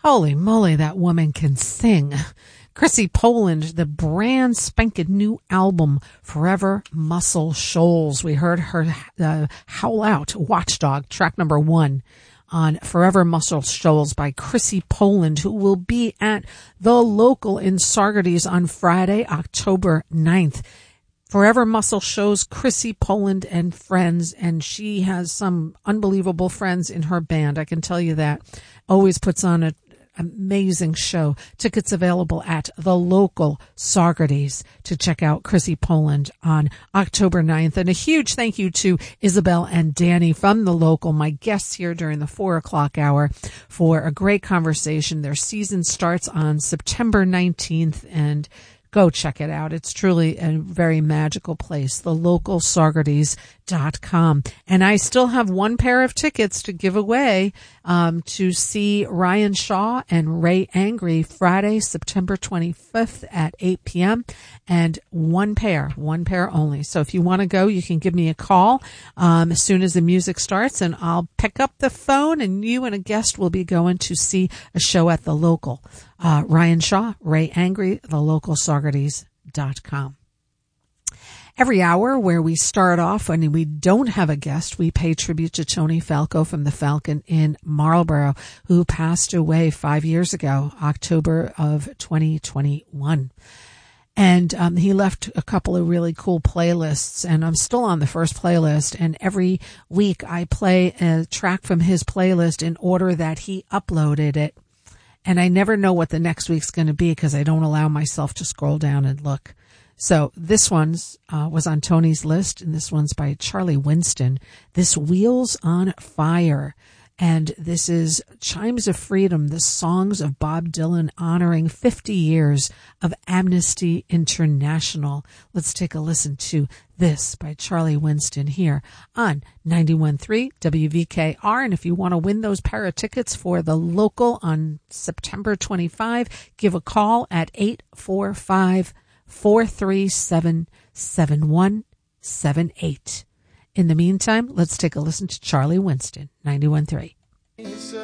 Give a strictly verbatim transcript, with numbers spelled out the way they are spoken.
Holy moly, that woman can sing. Chrissy Poland, the brand spanking new album, Forever Muscle Shoals. We heard her uh, Howl Out, Watchdog, track number one on Forever Muscle Shoals by Chrissy Poland, who will be at the Local in Saugerties on Friday, October ninth. Forever Muscle shows Chrissy Poland and friends, and she has some unbelievable friends in her band. I can tell you that. Always puts on a amazing show. Tickets available at the Local Saugerties to check out Chrissy Poland on October ninth. And a huge thank you to Isabel and Danny from the Local, my guests here during the four o'clock hour, for a great conversation. Their season starts on September nineteenth, and go check it out. It's truly a very magical place, the local saugerties dot com. And I still have one pair of tickets to give away um, to see Ryan Shaw and Ray Angry Friday, September twenty-fifth at eight p.m. And one pair, one pair only. So if you want to go, you can give me a call um, as soon as the music starts, and I'll pick up the phone, and you and a guest will be going to see a show at the Local. Uh, Ryan Shaw, Ray Angry, the local saugerties dot com. Every hour where we start off when we don't have a guest, we pay tribute to Tony Falco from the Falcon in Marlborough, who passed away five years ago, October of twenty twenty-one. And um, he left a couple of really cool playlists, and I'm still on the first playlist. And every week I play a track from his playlist in order that he uploaded it. And I never know what the next week's going to be because I don't allow myself to scroll down and look. So this one's uh, was on Tony's list, and this one's by Charlie Winston. This Wheels on Fire. And this is Chimes of Freedom, the songs of Bob Dylan honoring fifty years of Amnesty International. Let's take a listen to this by Charlie Winston here on ninety-one point three W V K R. And if you want to win those pair of tickets for the Local on September twenty-fifth, give a call at eight four five, four three seven, seven one seven eight. In the meantime, let's take a listen to Charlie Winston, ninety-one point three.